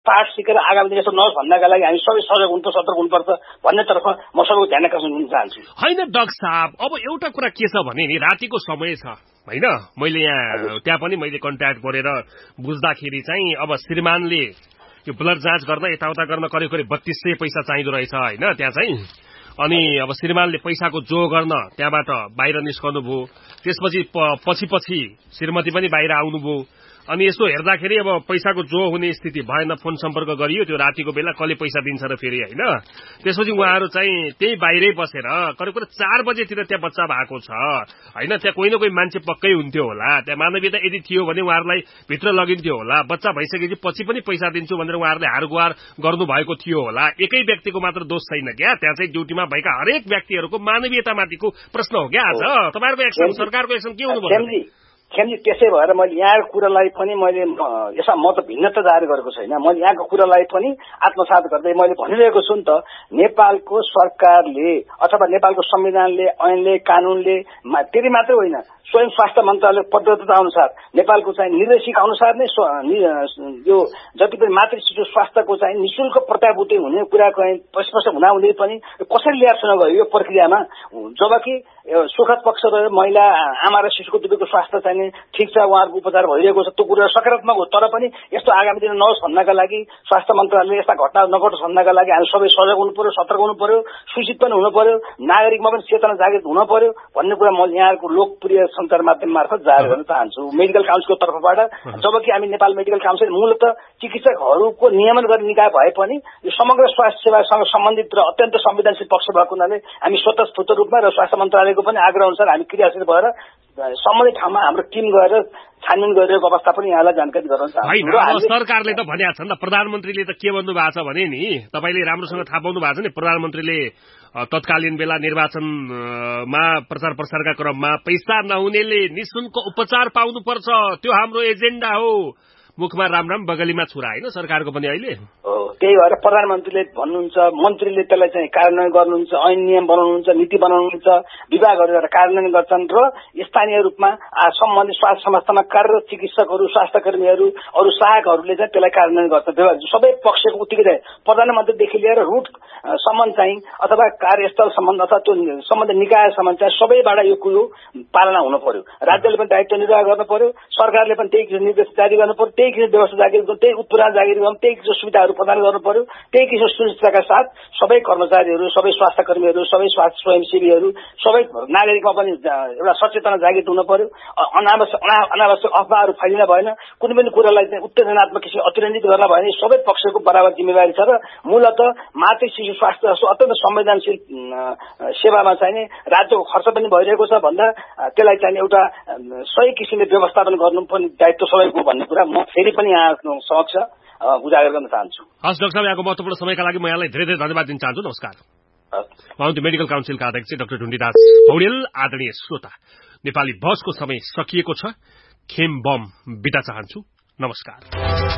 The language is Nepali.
पाठ सिकेर आगामी दिन यस्तो नहोस् भन्नका लागि हामी सबै सजग हुनुपर्छ, सतर्क हुनुपर्छ भन्नेतर्फ म सबैको ध्यान आकर्षण गर्न चाहन्छु। होइन डाक्टर साहब, अब एउटा कुरा के छ भने नि रातिको समय छ होइन, मैले यहाँ त्यहाँ पनि मैले कन्ट्याक्ट गरेर बुझ्दाखेरि चाहिँ अब श्रीमानले यो ब्लड जाँच गर्न यताउता गर्न करिब करिब 3200 पैसा चाहिँदो रहेछ होइन त्यहाँ चाहिँ। अनि अब श्रीमानले पैसाको जो गर्न त्यहाँबाट बाहिर निस्कनु भयो, त्यसपछि पछि श्रीमती पनि बाहिर आउनुभयो। अनि यसो हेर्दाखेरि अब पैसाको जो हुने स्थिति भएन, फोन सम्पर्क गरियो त्यो रातिको बेला कसले पैसा दिन्छ र फेरि होइन। त्यसपछि उहाँहरू चाहिँ त्यही बाहिरै बसेर करिब 4 बजेतिर त्यहाँ बच्चा भएको छ होइन, त्यहाँ कोही न कोही मान्छे पक्कै हुन्थ्यो होला, त्यहाँ मानवीयता यदि थियो भने उहाँहरूलाई भित्र लगिन्थ्यो होला। बच्चा भइसकेपछि पछि पनि पैसा दिन्छु भनेर उहाँहरूले हारगुहार गर्नुभएको थियो होला। एकै व्यक्तिको मात्र दोष छैन क्या, त्यहाँ चाहिँ ड्युटीमा भएका हरेक व्यक्तिहरूको मानवीयतामाथिको प्रश्न हो क्या। आज तपाईँहरूको एक्सन, सरकारको एक्सन के हुनुपर्छ? खेमजी त्यसै भएर मैले यहाँको कुरालाई पनि मैले यसमा म त भिन्नता जाहेर गरेको छैन। मैले यहाँको कुरालाई पनि आत्मसात गर्दै मैले भनिरहेको छु नि त, नेपालको सरकारले अथवा नेपालको संविधानले, ऐनले, कानूनले त्यति मात्रै होइन, स्वयं स्वास्थ्य मन्त्रालय पद्धति अनुसार नेपालको चाहिँ निर्देशिका अनुसार नै यो जति पनि मातृ शिशु स्वास्थ्यको चाहिँ निशुल्क प्रत्याभूति हुने कुराको स्पष्ट हुँदाहुँदै पनि कसरी ल्याप्स नगयो यो प्रक्रियामा। जबकि सुखद पक्ष रह्यो, महिला आमा र शिशुको दुवैको स्वास्थ्य चाहिँ ठिक छ, उहाँहरूको उपचार भइरहेको छ, त्यो कुरा सकारात्मक हो। तर पनि यस्तो आगामी दिन नहोस् भन्नका लागि स्वास्थ्य मन्त्रालयले यस्ता घटना नघटोस् भन्नका लागि हामी सबै सजग हुनु पर्यो, सतर्क हुनु पर्यो, सूचित पनि हुनु पर्यो, नागरिकमा पनि चेतना जागृत हुनु पर्यो भन्ने कुरा म यहाँको लोकप्रिय सञ्चार माध्यम मार्फत जाहेर गर्न चाहन्छु मेडिकल काउन्सिलको तर्फबाट। जबकि हामी नेपाल मेडिकल काउन्सिल मूलत चिकित्सकहरूको नियमन गर्ने निकाय भए पनि यो समग्र स्वास्थ्य सेवासँग सम्बन्धित र अत्यन्त संवेदनशील पक्ष भएको हुनाले हामी स्वतस्फूर्त रूपमा र स्वास्थ्य मन्त्रालयको पनि आग्रह अनुसार हामी क्रियाशील भएर सम्बन्धित ठाउँमा हाम्रो टिम गएर छानबिन गरिरहेको अवस्था पनि यहाँलाई जानकारी गराउन चाहन्छु। सरकारले त भनेको छ नि त, प्रधानमन्त्रीले त के भन्नु भएको छ भने नि, तपाईँले राम्रोसँग थाहा पाउनु भएको छ नि, प्रधानमन्त्रीले तत्कालीन बेला निर्वाचनमा प्रचार प्रसारका क्रममा पैसा नहुनेले निशुल्क उपचार पाउनुपर्छ, त्यो हाम्रो एजेन्डा हो, मुखमा राम बगलीमा छुरा होइन सरकारको पनि अहिले हो। त्यही भएर प्रधानमन्त्रीले भन्नुहुन्छ, मन्त्रीले त्यसलाई चाहिँ कार्यान्वयन गर्नुहुन्छ, ऐन नियम बनाउनुहुन्छ, नीति बनाउनुहुन्छ, विभागहरू कार्यान्वयन गर्छन् र स्थानीय रूपमा सम्बन्धित स्वास्थ्य संस्थामा कार्यरत चिकित्सकहरू, स्वास्थ्यकर्मीहरू, अरू सहायकहरूले चाहिँ त्यसलाई कार्यान्वयन गर्छन्। सबै पक्षको उत्तिकै प्रधानमन्त्रीदेखि लिएर रुट सम्म चाहिँ अथवा कार्यस्थल सम्बन्ध अथवा त्यो सम्बन्धित निकाय सम्म चाहिँ सबैबाट यो कुरो पालना हुनु पर्यो। राज्यले पनि दायित्व निर्वाह गर्नु पर्यो, सरकारले पनि त्यही किसिम निर्देश जारी गर्नु पर्यो, त्यही किसिम व्यवस्था जारी गर्नु, त्यही उत्पीडन जारी गर्नु, त्यही किसिम सुविधाहरू प्रदान गर्नु पर्यो। त्यही किसिम सुनिश्चितताका साथ सबै कर्मचारीहरू, सबै स्वास्थ्य कर्मीहरू, सबै स्वास्थ्य स्वयंसेवीहरू, सबै नागरिकमा पनि एउटा सचेतना जागृत हुनु पर्यो। अनावश्यक अफवाहहरू फैलिन भएन, कुनै पनि कुरालाई चाहिँ उत्तेजनात्मक किसिम अतिरञ्जित गर्न भएन। सबै पक्षको बराबर जिम्मेवारी छ र मूलत मातृ शिशु स्वास्थ्य जस्तो अत्यन्त संवेदनशील सेवामा चाहिँ राज्यको खर्च पनि भइरहेको छ भन्दा त्यसलाई चाहिँ एउटा सही किसिमले व्यवस्थापन गर्नु पनि दायित्व सबैको भन्ने कुरा म फेरि पनि यहाँ समक्ष उजागर गर्न चाहन्छु। हस् डाक्टर साहब, यहाँको महत्त्वपूर्ण समयका लागि म यहाँलाई धेरै धेरै धन्यवाद दिन चाहन्छु। नमस्कार। उहाँको मेडिकल काउन्सिलका अध्यक्ष डाक्टर ढुण्डीदास पौडेल। आदरणीय श्रोता, नेपाली बसको समय सकिएको छ, खेम बम बिदा चाहन्छु। नमस्कार।